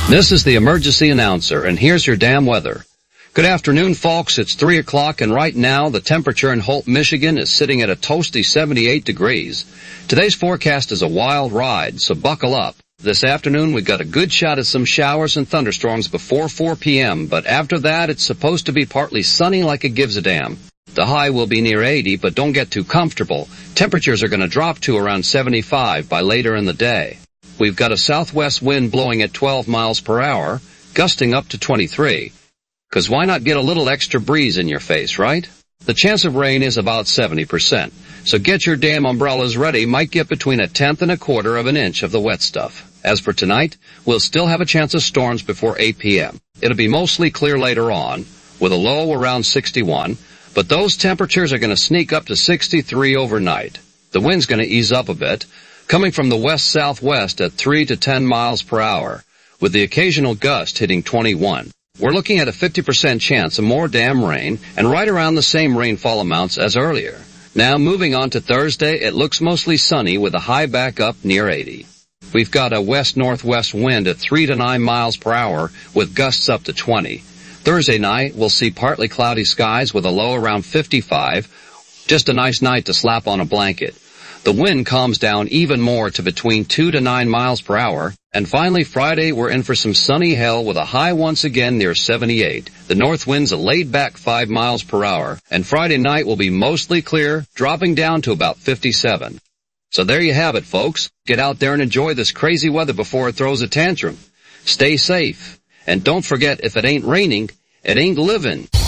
This is the emergency announcer, and here's your damn weather. Good afternoon, folks. It's 3 o'clock, and right now the temperature in Holt, Michigan is sitting at a toasty 78 degrees. Today's forecast is a wild ride, so buckle up. This afternoon we've got a good shot at some showers and thunderstorms before 4 p.m., but after that it's supposed to be partly sunny like it gives a damn. The high will be near 80, but don't get too comfortable. Temperatures are going to drop to around 75 by later in the day. We've got a southwest wind blowing at 12 miles per hour, gusting up to 23. 'Cause why not get a little extra breeze in your face, right? The chance of rain is about 70%. So get your damn umbrellas ready. Might get between 1/10 and 1/4 of an inch of the wet stuff. As for tonight, we'll still have a chance of storms before 8 p.m. It'll be mostly clear later on, with a low around 61, but those temperatures are going to sneak up to 63 overnight. The wind's going to ease up a bit, coming from the west-southwest at 3 to 10 miles per hour, with the occasional gust hitting 21. We're looking at a 50% chance of more damn rain, and right around the same rainfall amounts as earlier. Now, moving on to Thursday, it looks mostly sunny with a high back up near 80. We've got a west-northwest wind at 3 to 9 miles per hour with gusts up to 20. Thursday night, we'll see partly cloudy skies with a low around 55. Just a nice night to slap on a blanket. The wind calms down even more to between 2 to 9 miles per hour. And finally, Friday, we're in for some sunny hell with a high once again near 78. The north wind's a laid-back 5 miles per hour. And Friday night will be mostly clear, dropping down to about 57. So there you have it, folks. Get out there and enjoy this crazy weather before it throws a tantrum. Stay safe. And don't forget, if it ain't raining, it ain't living.